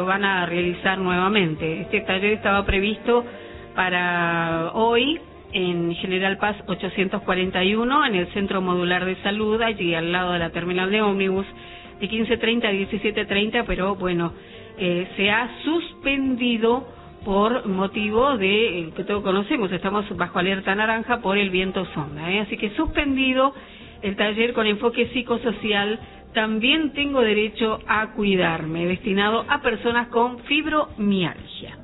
lo van a realizar nuevamente. Este taller estaba previsto para hoy en General Paz 841, en el Centro Modular de Salud, allí al lado de la terminal de ómnibus, de 15:30 a 17:30, pero bueno, se ha suspendido por motivo de, que todos conocemos, estamos bajo alerta naranja por el viento sonda, así que suspendido el taller con enfoque psicosocial. También tengo derecho a cuidarme, destinado a personas con fibromialgia.